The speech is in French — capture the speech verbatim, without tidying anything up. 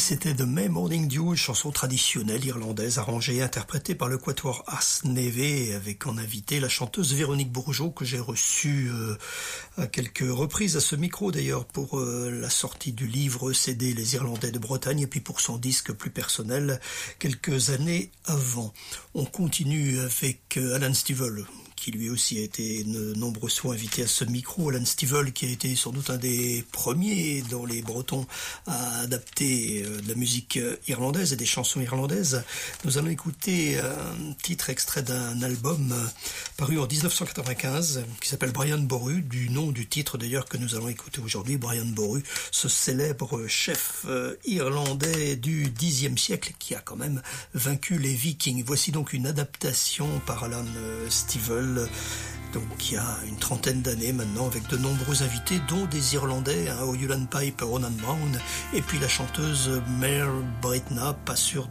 C'était The May Morning Dew, une chanson traditionnelle irlandaise arrangée et interprétée par le quatuor Ars Neve avec en invité la chanteuse Véronique Bourgeot que j'ai reçue euh, à quelques reprises à ce micro d'ailleurs pour euh, la sortie du livre C D Les Irlandais de Bretagne et puis pour son disque plus personnel quelques années avant. On continue avec euh, Alan Stivell, qui lui aussi a été de nombreux fois invité à ce micro. Alan Stivell, qui a été sans doute un des premiers dans les Bretons à adapter de la musique irlandaise et des chansons irlandaises. Nous allons écouter un titre extrait d'un album paru en dix-neuf cent quatre-vingt-quinze qui s'appelle Brian Boru, du nom du titre d'ailleurs que nous allons écouter aujourd'hui. Brian Boru, ce célèbre chef irlandais du dixième siècle qui a quand même vaincu les Vikings. Voici donc une adaptation par Alan Stivell, donc il y a une trentaine d'années maintenant, avec de nombreux invités, dont des Irlandais, hein, O'Yulan Pipe, Ronan Brown, et puis la chanteuse Mare Bretna, pas sûr